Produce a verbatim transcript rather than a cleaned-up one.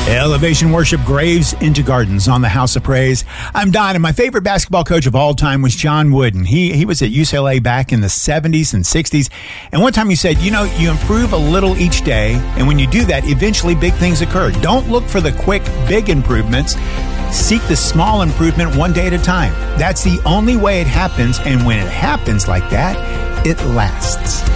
Elevation Worship, Graves into Gardens on the House of Praise. I'm Don, and my favorite basketball coach of all time was John Wooden. He he was at U C L A back in the seventies and sixties. And one time he said, you know, you improve a little each day, and when you do that, eventually big things occur. Don't look for the quick, big improvements. Seek the small improvement one day at a time. That's the only way it happens, and when it happens like that, it lasts.